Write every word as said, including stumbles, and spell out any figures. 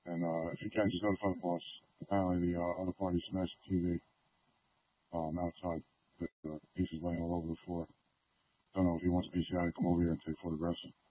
And uh, if you can, just notify the boss. Apparently, the uh, other party smashed the T V um, outside. The uh, pieces laying all over the floor. Don't know if he wants P C I to come over here and take photographs.